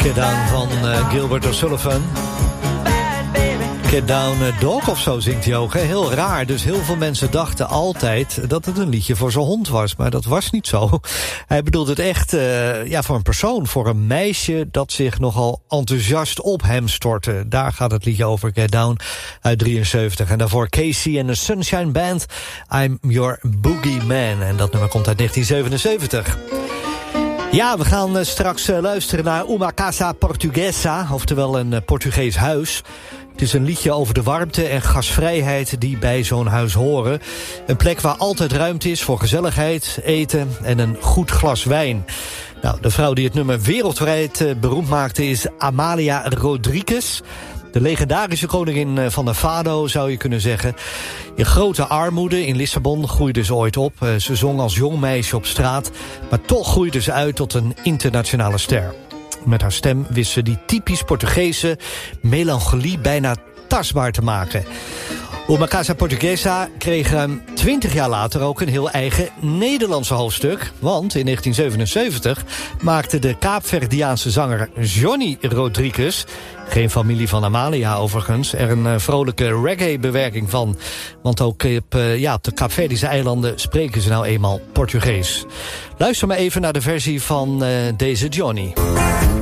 Get Down van Gilbert O'Sullivan. Get Down Dog of zo zingt hij ook. Hè? Heel raar, dus heel veel mensen dachten altijd dat het een liedje voor zijn hond was. Maar dat was niet zo. Hij bedoelt het echt voor een persoon, voor een meisje dat zich nogal enthousiast op hem stortte. Daar gaat het liedje over, Get Down uit 73. En daarvoor Casey en de Sunshine Band, I'm Your Boogie Man. En dat nummer komt uit 1977. Ja, we gaan straks luisteren naar Uma Casa Portuguesa, oftewel een Portugees huis. Het is een liedje over de warmte en gasvrijheid die bij zo'n huis horen. Een plek waar altijd ruimte is voor gezelligheid, eten en een goed glas wijn. Nou, de vrouw die het nummer wereldwijd beroemd maakte is Amália Rodrigues. De legendarische koningin van de fado, zou je kunnen zeggen. In grote armoede in Lissabon groeide ze ooit op. Ze zong als jong meisje op straat, maar toch groeide ze uit tot een internationale ster. Met haar stem wist ze die typisch Portugese melancholie bijna tastbaar te maken. Uma Casa Portuguesa kreeg 20 jaar later ook een heel eigen Nederlandse hoofdstuk. Want in 1977 maakte de Kaapverdiaanse zanger Johnny Rodrigues, geen familie van Amalia overigens, er een vrolijke reggae-bewerking van. Want ook op de Kaapverdische eilanden spreken ze nou eenmaal Portugees. Luister maar even naar de versie van deze Johnny.